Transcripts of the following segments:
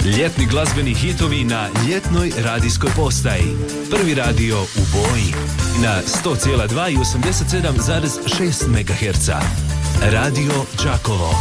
Ljetni glazbeni hitovi na ljetnoj radijskoj postaji. Prvi radio u boji na 100,2 i 87,6 MHz. Radio Đakovo.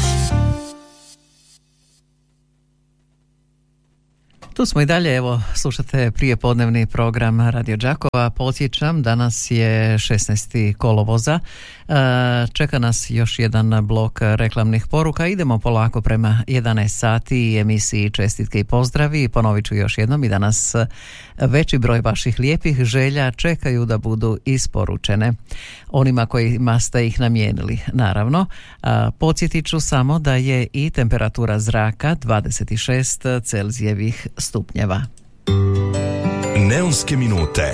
Tu smo i dalje, evo, slušate prijepodnevni program Radio Đakova. Podsjećam, danas je 16. kolovoza. Čeka nas još jedan blok reklamnih poruka. Idemo polako prema 11 sati i emisiji Čestitke i pozdravi. Ponovit ću još jednom, i danas veći broj vaših lijepih želja čekaju da budu isporučene onima kojima ste ih namijenili, naravno. Podsjetit ću samo da je i temperatura zraka 26 Celzijevih stupnjeva. Neonske minute.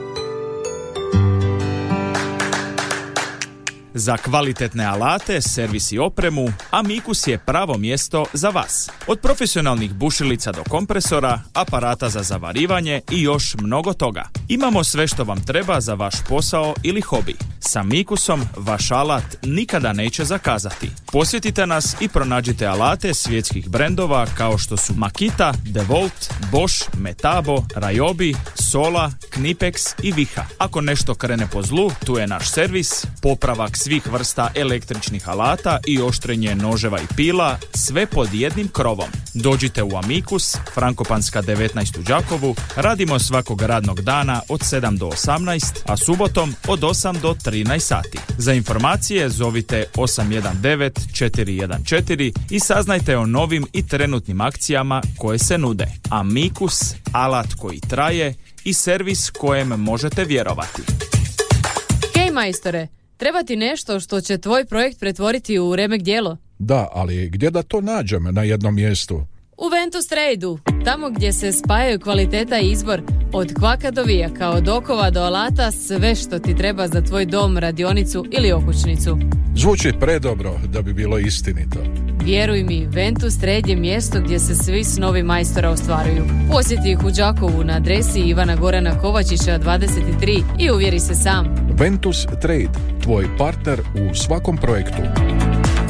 Za kvalitetne alate, servis i opremu, Amicus je pravo mjesto za vas. Od profesionalnih bušilica do kompresora, aparata za zavarivanje i još mnogo toga. Imamo sve što vam treba za vaš posao ili hobi. S Amicusom vaš alat nikada neće zakazati. Posjetite nas i pronađite alate svjetskih brendova kao što su Makita, DeWalt, Bosch, Metabo, Ryobi, Sola, Knipex i Viha. Ako nešto krene po zlu, tu je naš servis, popravak svih vrsta električnih alata i oštrenje noževa i pila, sve pod jednim krovom. Dođite u Amicus, Frankopanska 19 u Đakovu, radimo svakog radnog dana od 7 do 18, a subotom od 8 do 13 sati. Za informacije zovite 819 414 i saznajte o novim i trenutnim akcijama koje se nude. Amicus, alat koji traje i servis kojem možete vjerovati. Hej majstore, treba ti nešto što će tvoj projekt pretvoriti u remek djelo? Da, ali gdje da to nađem na jednom mjestu? U Ventus Trade-u, tamo gdje se spajaju kvaliteta i izbor, od kvaka do vijaka, od okova do alata, sve što ti treba za tvoj dom, radionicu ili okućnicu. Zvuči predobro da bi bilo istinito. Vjeruj mi, Ventus Trade je mjesto gdje se svi snovi majstora ostvaruju. Posjeti ih u Đakovu na adresi Ivana Gorana Kovačića 23 i uvjeri se sam. Ventus Trade, tvoj partner u svakom projektu.